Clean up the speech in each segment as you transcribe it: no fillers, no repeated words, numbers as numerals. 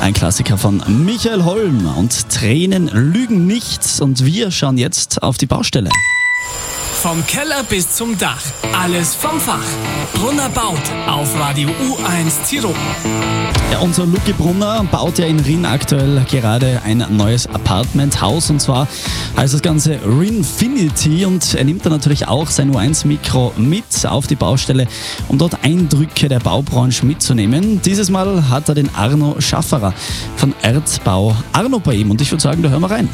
Ein Klassiker von Michael Holm und Tränen lügen nicht. Und wir schauen jetzt auf die Baustelle. Vom Keller bis zum Dach, alles vom Fach. Brunner baut auf Radio U1 Tirol. Ja, unser Luki Brunner baut ja in Rinn aktuell gerade ein neues Apartmenthaus, und zwar heißt das Ganze Rinfinity, und er nimmt da natürlich auch sein U1-Mikro mit auf die Baustelle, um dort Eindrücke der Baubranche mitzunehmen. Dieses Mal hat er den Arno Schafferer von Erdbau Arno bei ihm, und ich würde sagen, da hören wir rein.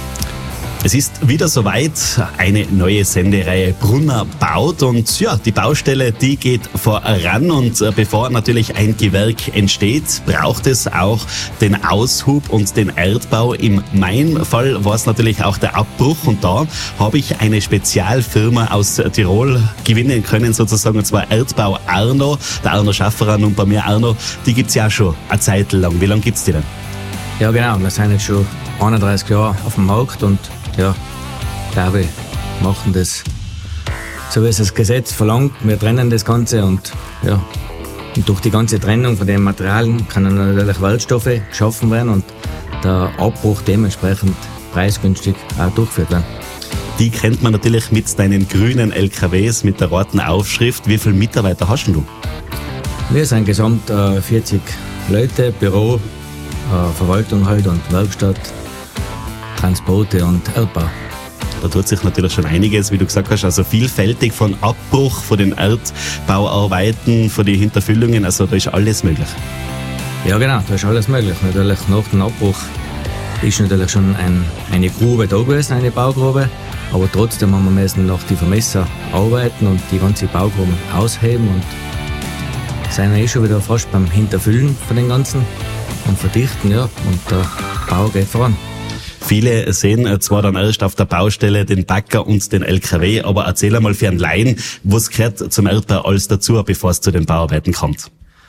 Es ist wieder soweit, eine neue Sendereihe Brunner baut, und ja, die Baustelle, die geht voran, und bevor natürlich ein Gewerk entsteht, braucht es auch den Aushub und den Erdbau. In meinem Fall war es natürlich auch der Abbruch, und da habe ich eine Spezialfirma aus Tirol gewinnen können sozusagen, und zwar Erdbau Arno, der Arno Schafferer. Und bei mir, Arno, die gibt's ja auch schon eine Zeit lang. Wie lange gibt's die denn? Ja genau, wir sind jetzt schon 31 Jahre auf dem Markt, und ja, glaube ich, machen das so, wie es das Gesetz verlangt. Wir trennen das Ganze, und ja, und durch die ganze Trennung von den Materialien können natürlich Wertstoffe geschaffen werden und der Abbruch dementsprechend preisgünstig auch durchgeführt werden. Die kennt man natürlich mit deinen grünen LKWs mit der roten Aufschrift. Wie viele Mitarbeiter hast du? Wir sind gesamt 40 Leute, Büro, Verwaltung halt und Werkstatt, Transporte und Erdbau. Da tut sich natürlich schon einiges, wie du gesagt hast, also vielfältig, von Abbruch, von den Erdbauarbeiten, von den Hinterfüllungen, also da ist alles möglich. Ja genau, da ist alles möglich. Natürlich nach dem Abbruch ist natürlich schon eine Grube da gewesen, eine Baugrube, aber trotzdem haben wir müssen nach die Vermesser arbeiten und die ganze Baugrube ausheben, und sind wir schon wieder fast beim Hinterfüllen von den Ganzen und verdichten, ja, und der Bau geht voran. Viele sehen zwar dann erst auf der Baustelle den Bagger und den LKW, aber erzähl einmal für einen Laien, was gehört zum Erdbau alles dazu, bevor es zu den Bauarbeiten kommt?